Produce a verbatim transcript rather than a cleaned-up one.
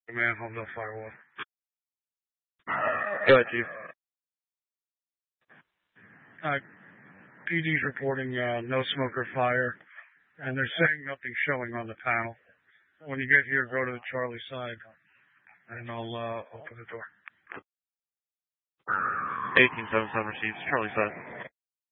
Man, Homeville Firewall. Go ahead, Chief. Uh, P D's reporting uh, no smoke or fire, and they're saying nothing showing on the panel. When you get here, go to the Charlie side, and I'll uh, open the door. eighteen seven seven receives, Charlie side.